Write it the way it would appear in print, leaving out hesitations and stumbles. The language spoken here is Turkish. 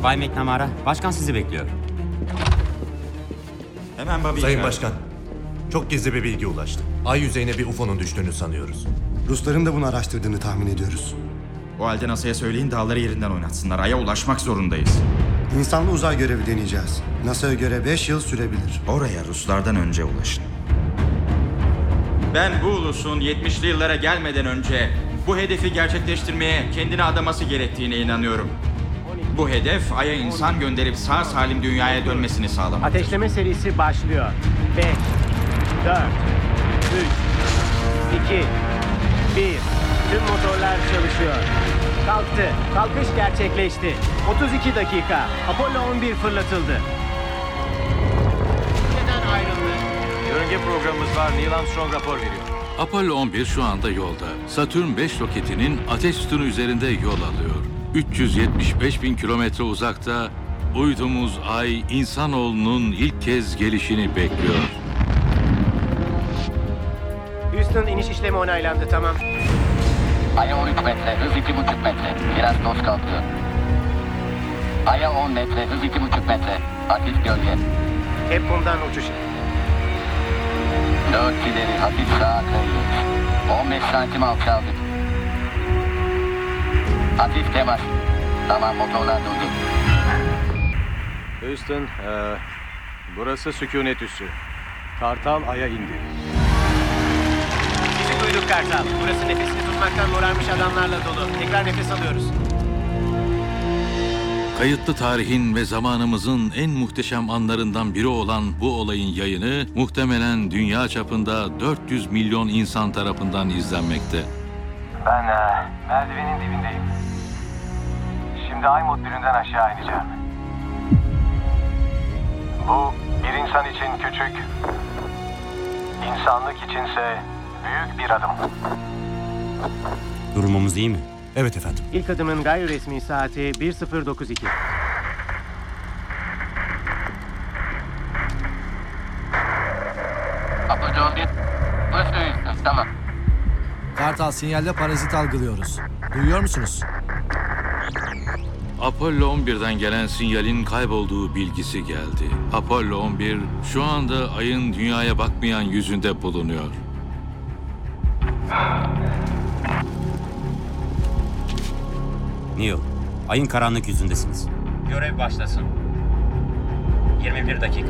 Bay McNamara, başkan sizi bekliyor. Hemen Bobby'yi Sayın çağır. Başkan, çok gizli bir bilgi ulaştı. Ay yüzeyine bir UFO'nun düştüğünü sanıyoruz. Rusların da bunu araştırdığını tahmin ediyoruz. O halde NASA'ya söyleyin dağları yerinden oynatsınlar. Ay'a ulaşmak zorundayız. İnsanlı uzay görevi deneyeceğiz. NASA'ya göre 5 yıl sürebilir. Oraya Ruslardan önce ulaşın. Ben bu ulusun 70'li yıllara gelmeden önce bu hedefi gerçekleştirmeye kendini adaması gerektiğine inanıyorum. Bu hedef Ay'a insan gönderip sağ salim dünyaya dönmesini sağlamaktır. Ateşleme serisi başlıyor. 5, 4, 3, 2, 1. Tüm motorlar çalışıyor. Kalktı. Kalkış gerçekleşti. 32 dakika. Apollo 11 fırlatıldı. Neden ayrıldı? Yörünge programımız var. Neil Armstrong rapor veriyor. Apollo 11 şu anda yolda. Satürn 5 roketinin ateş sütunu üzerinde yol alıyor. 375 bin kilometre uzakta uydumuz Ay, insanoğlunun ilk kez gelişini bekliyor. Houston iniş işlemi onaylandı. Tamam. Ay'a 13 metre, hız 2,5 metre. Biraz toz kalkıyor. Ay'a 10 metre, hız 2,5 metre. Hafif gölge. Capcom'dan uçuş. 4 ileri, hafif sağa kayıyoruz. 15 santim alçaldık. Hafif temas. Tamam, motorlar durdu. Houston, burası sükunet üssü. Kartal Ay'a indi. Sizi duyduk Kartal. Burası nefesini tutmaktan morarmış adamlarla dolu. Tekrar nefes alıyoruz. Kayıtlı tarihin ve zamanımızın en muhteşem anlarından biri olan bu olayın yayını muhtemelen dünya çapında 400 milyon insan tarafından izlenmekte. Ben merdivenin dibindeyim. Şimdi ay modülünden aşağı ineceğim. Bu bir insan için küçük, insanlık içinse büyük bir adım. Durumumuz iyi mi? Evet efendim. İlk adımın gayri resmi saati 1092. Apollo 11. Burası Houston, tamam. Kartal sinyalde parazit algılıyoruz. Duyuyor musunuz? Apollo 11'den gelen sinyalin kaybolduğu bilgisi geldi. Apollo 11 şu anda Ay'ın dünyaya bakmayan yüzünde bulunuyor. Neil, ayın karanlık yüzündesiniz. Görev başlasın. 21 dakika